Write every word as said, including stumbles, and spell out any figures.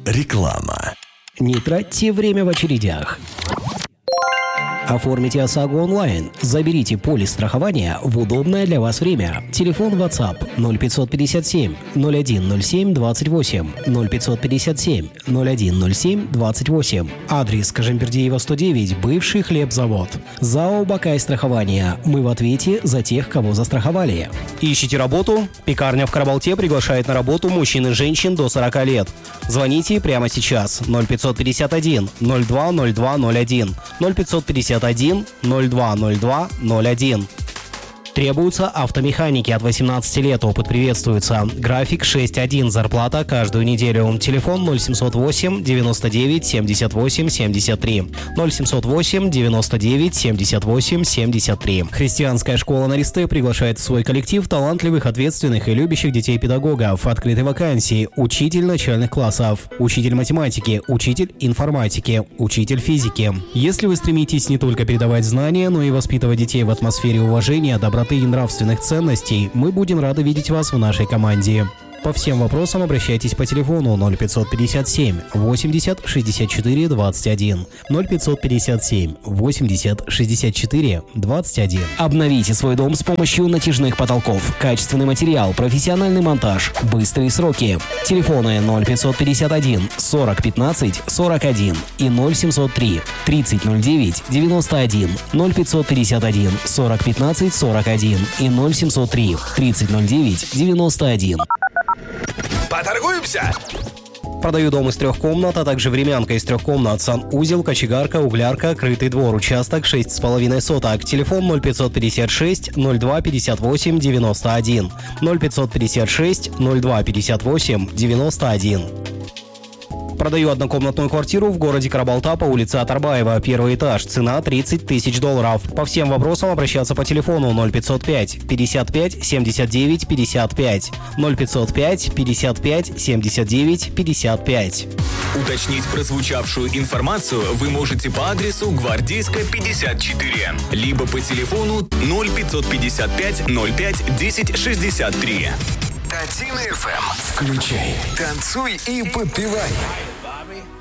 Реклама. Не тратьте время в очередях. Оформите ОСАГО онлайн. Заберите полис страхования в удобное для вас время. Телефон WhatsApp ноль пятьсот пятьдесят семь ноль один ноль семь двадцать восемь ноль пятьсот пятьдесят семь ноль один ноль семь двадцать восемь. Адрес Кожембердиева сто девять, бывший хлебзавод. ЗАО «Бакай страхование». Мы в ответе за тех, кого застраховали. Ищите работу? Пекарня в Карабалте приглашает на работу мужчин и женщин до сорока лет. Звоните прямо сейчас. ноль пятьсот пятьдесят один ноль два ноль два ноль один ноль пятьсот пятьдесят один ноль два ноль два ноль один. Требуются автомеханики от восемнадцати лет. Опыт приветствуется. График шесть один. Зарплата каждую неделю. Телефон ноль семьсот восемь девяносто девять семьдесят восемь семьдесят три. ноль семьсот восемь девяносто девять семьдесят восемь семьдесят три. Христианская школа Наристе приглашает в свой коллектив талантливых, ответственных и любящих детей-педагогов. Открыты вакансии: учитель начальных классов, учитель математики, учитель информатики, учитель физики. Если вы стремитесь не только передавать знания, но и воспитывать детей в атмосфере уважения, доброты и нравственных ценностей, мы будем рады видеть вас в нашей команде. По всем вопросам обращайтесь по телефону ноль пятьсот пятьдесят семь восемьдесят шестьдесят четыре двадцать один ноль пятьсот пятьдесят семь восемьдесят шестьдесят четыре двадцать один. Обновите свой дом с помощью натяжных потолков. Качественный материал, профессиональный монтаж, быстрые сроки. Телефоны ноль пятьсот пятьдесят один сорок пятнадцать сорок один и ноль семьсот три тридцать ноль девять девяносто один ноль пятьсот пятьдесят один сорок пятнадцать сорок один и ноль семьсот три тридцать ноль девять девяносто один. Поторгуемся? Продаю дом из трех комнат, а также времянка из трех комнат, санузел, кочегарка, углярка, крытый двор, участок шесть с половиной соток. Телефон ноль пятьсот пятьдесят шесть ноль два пятьдесят восемь девяносто один ноль пятьсот пятьдесят шесть ноль два пятьдесят восемь девяносто один. Продаю однокомнатную квартиру в городе Карабалта по улице Атарбаева, первый этаж, цена тридцать тысяч долларов. По всем вопросам обращаться по телефону ноль пятьсот пять пятьдесят пять семьдесят девять пятьдесят пять ноль пятьсот пять пятьдесят пять семьдесят девять пятьдесят пять. Уточнить прозвучавшую информацию вы можете по адресу Гвардейская, пятьдесят четыре, либо по телефону ноль пятьсот пятьдесят пять ноль пять десять шестьдесят три. один эф эм. Включай, танцуй и подпевай.